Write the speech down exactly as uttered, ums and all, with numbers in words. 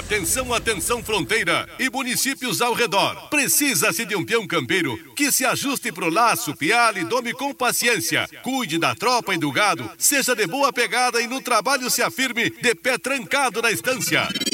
Atenção, atenção, fronteira e municípios ao redor. Precisa-se de um peão campeiro que se ajuste pro laço, piale e dome com paciência. Cuide da tropa e do gado, seja de boa pegada e no trabalho se afirme de pé trancado na estância.